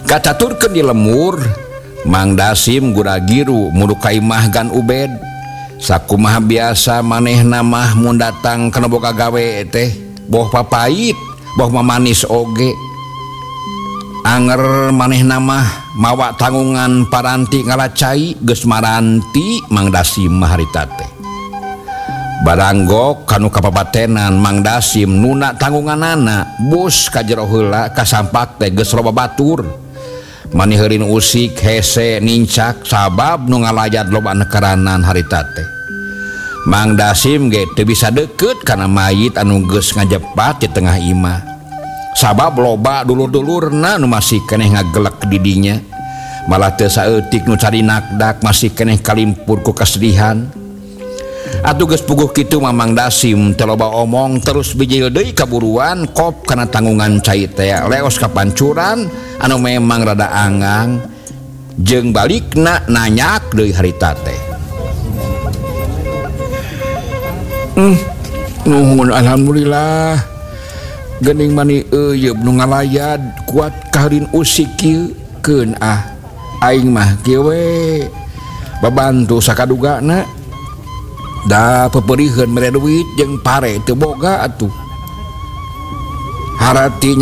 kacaturkeun di lemur Mang Dasim Guragiru mudukai mah gan Ubed sakumaha biasa manehna mah mun datang kana boga gawe teh boh papait boh mamanis oge anger manehna mah mawa tanggungan paranti ngalacai geus maranti Mang Dasim mah harita teh baranggok kanu kapapatenan Mang Dasim nuna tanggunganana bus ka jero heula ka sampak teh geus loba batur mani heureun usik hese nincak sabab nu ngalayat loba nekaranan harita teh Mang Dasim ge teu bisa deukeut kana mayit anu geus ngajepat di tengah imah sabab loba dulur-dulurna nu masih keneh ngagelek didinya malah teu saeutik nu cari nakdak masih keneh kalimpur ku kasedihan atuh geus puguh kitu Mang Dasim teu loba omong terus bijil deui kaburuan kop kana tanggungan cai teh leos ka pancuran anu memang rada anggang jeung balikna nanyak deui harita teh nuhun alhamdulillah geuning mani euyeup nu ngalayad kuat kaharin usik kieu keun aing mah kieu we babantu sakadugana da peperikeun mere duit jeung pare teu boga atuh harati